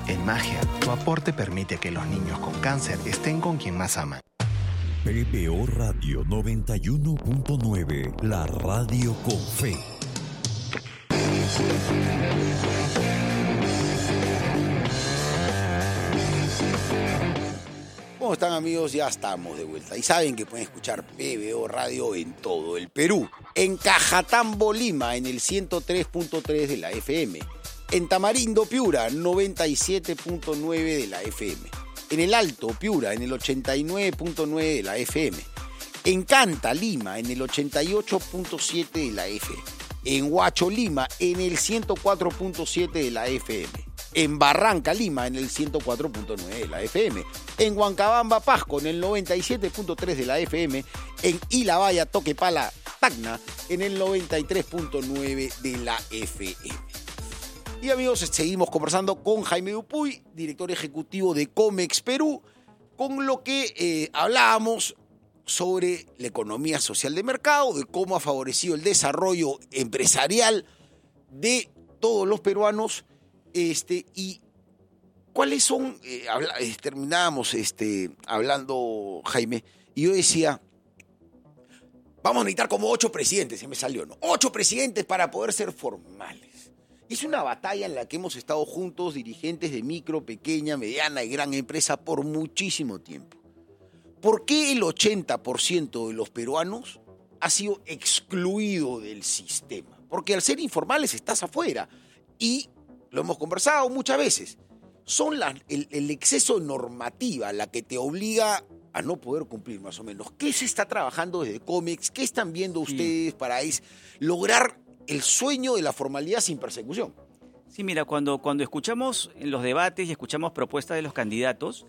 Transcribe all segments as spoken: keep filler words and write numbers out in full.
En Magia, tu aporte permite que los niños con cáncer estén con quien más aman. P B O Radio noventa y uno punto nueve, la radio con fe. ¿Cómo están, amigos? Ya estamos de vuelta. Y saben que pueden escuchar P B O Radio en todo el Perú. En Cajatambo, Lima, en el ciento tres punto tres de la F M. En Tamarindo, Piura, noventa y siete punto nueve de la F M. En el Alto, Piura, en el ochenta y nueve punto nueve de la F M. En Canta, Lima, en el ochenta y ocho punto siete de la F M. En Huacho, Lima, en el ciento cuatro punto siete de la F M. En Barranca, Lima, en el ciento cuatro punto nueve de la F M. En Huancabamba, Pasco, en el noventa y siete punto tres de la F M. En Ilabaya, Toquepala, Tacna, en el noventa y tres punto nueve de la F M. Y amigos, seguimos conversando con Jaime Dupuy, director ejecutivo de Comex Perú, con lo que eh, hablábamos sobre la economía social de mercado, de cómo ha favorecido el desarrollo empresarial de todos los peruanos, este, y cuáles son, eh, habla, eh, terminábamos este, hablando, Jaime, y yo decía, vamos a necesitar como ocho presidentes, se me salió, ¿no? Ocho presidentes para poder ser formales. Es una batalla en la que hemos estado juntos, dirigentes de micro, pequeña, mediana y gran empresa por muchísimo tiempo. ¿Por qué el ochenta por ciento de los peruanos ha sido excluido del sistema? Porque al ser informales estás afuera. Y lo hemos conversado muchas veces. Son la, el, el exceso de normativa la que te obliga a no poder cumplir más o menos. ¿Qué se está trabajando desde Comex? ¿Qué están viendo ustedes sí. para es, lograr el sueño de la formalidad sin persecución? Sí, mira, cuando, cuando escuchamos los debates y escuchamos propuestas de los candidatos,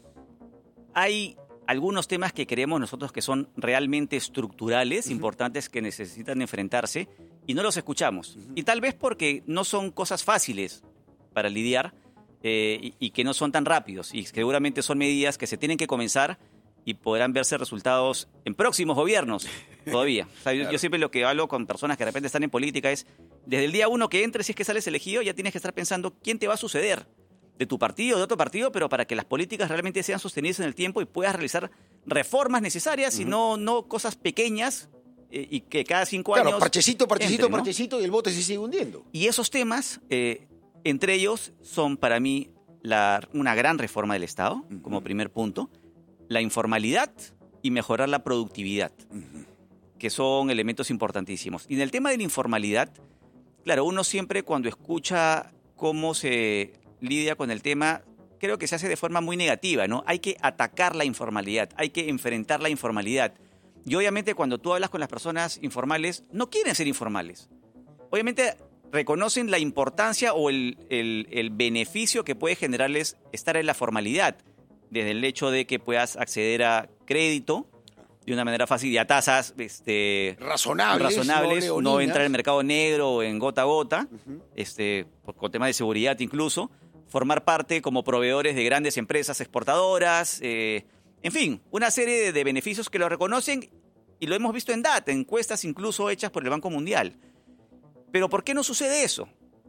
hay algunos temas que creemos nosotros que son realmente estructurales, uh-huh. importantes, que necesitan enfrentarse, y no los escuchamos. Uh-huh. Y tal vez porque no son cosas fáciles para lidiar eh, y, y que no son tan rápidos. Y seguramente son medidas que se tienen que comenzar y podrán verse resultados en próximos gobiernos todavía. O sea, yo, claro. yo siempre lo que hablo con personas que de repente están en política es, desde el día uno que entres, si es que sales elegido, ya tienes que estar pensando quién te va a suceder, de tu partido, de otro partido, pero para que las políticas realmente sean sostenidas en el tiempo y puedas realizar reformas necesarias uh-huh. y no, no cosas pequeñas eh, y que cada cinco claro, años... Claro, parchecito, parchecito, entre, ¿no? parchecito y el bote se sigue hundiendo. Y esos temas, eh, entre ellos, son para mí la, una gran reforma del Estado, uh-huh. como primer punto, la informalidad y mejorar la productividad, uh-huh. que son elementos importantísimos. Y en el tema de la informalidad, claro, uno siempre cuando escucha cómo se lidia con el tema, creo que se hace de forma muy negativa, ¿no? Hay que atacar la informalidad, hay que enfrentar la informalidad. Y obviamente cuando tú hablas con las personas informales, no quieren ser informales. Obviamente reconocen la importancia o el, el, el beneficio que puede generarles estar en la formalidad, desde el hecho de que puedas acceder a crédito de una manera fácil y a tasas este, razonables, razonables no, no entrar en el mercado negro o en gota a gota, uh-huh. este, con temas de seguridad incluso, formar parte como proveedores de grandes empresas exportadoras, eh, en fin, una serie de, de beneficios que lo reconocen y lo hemos visto en data, encuestas incluso hechas por el Banco Mundial. Pero ¿por qué no sucede eso?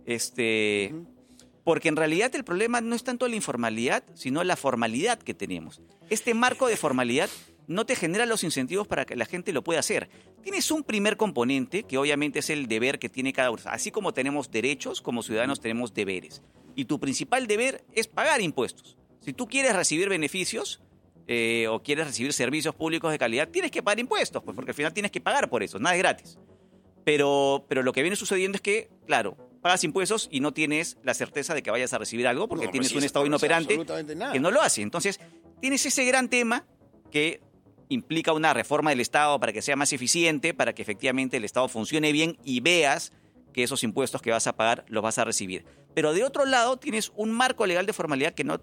Este, uh-huh. Porque en realidad el problema no es tanto la informalidad, sino la formalidad que tenemos. Este marco de formalidad no te genera los incentivos para que la gente lo pueda hacer. Tienes un primer componente, que obviamente es el deber que tiene cada uno. Así como tenemos derechos, como ciudadanos tenemos deberes. Y tu principal deber es pagar impuestos. Si tú quieres recibir beneficios eh, o quieres recibir servicios públicos de calidad, tienes que pagar impuestos, pues porque al final tienes que pagar por eso, nada es gratis. Pero, pero lo que viene sucediendo es que, claro, pagas impuestos y no tienes la certeza de que vayas a recibir algo porque no, tienes un Estado inoperante que no lo hace. Entonces, tienes ese gran tema que implica una reforma del Estado para que sea más eficiente, para que efectivamente el Estado funcione bien y veas que esos impuestos que vas a pagar los vas a recibir. Pero de otro lado tienes un marco legal de formalidad que no,